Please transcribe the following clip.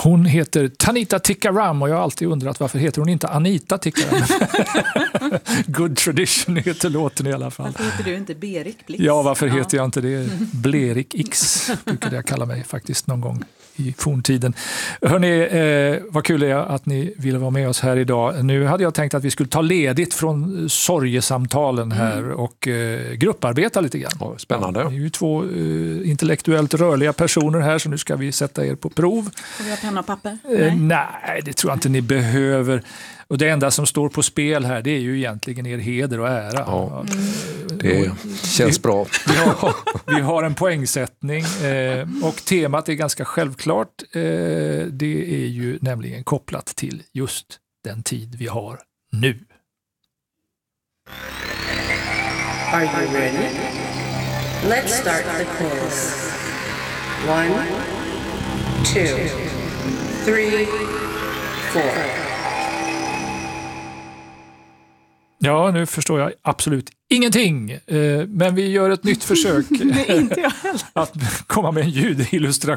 Hon heter Tanita Tikaram och jag har alltid undrat varför heter hon inte Anita Tikaram. Good Tradition heter låten i alla fall. Varför heter du inte Berik Blix? Ja, varför heter jag inte det? Blerik X brukade jag kalla mig faktiskt någon gång i forntiden. Hörrni, vad kul det är att ni ville vara med oss här idag. Nu hade jag tänkt att vi skulle ta ledigt från sorgesamtalen här och grupparbeta lite grann. Ja, spännande. Ja, det är ju två intellektuellt rörliga personer här, så nu ska vi sätta er på prov. Får vi ha penna och papper? Nej, det tror jag inte ni behöver. Och det enda som står på spel här, det är ju egentligen er heder och ära. Ja, det känns bra. Vi har en poängsättning och temat är ganska självklart. Det är ju nämligen kopplat till just den tid vi har nu. Are you ready? Let's start the quiz. 1, 2, 3, 4. Ja, nu förstår jag absolut ingenting. Men vi gör ett nytt försök Nej, inte jag heller. att komma med en ljudillustration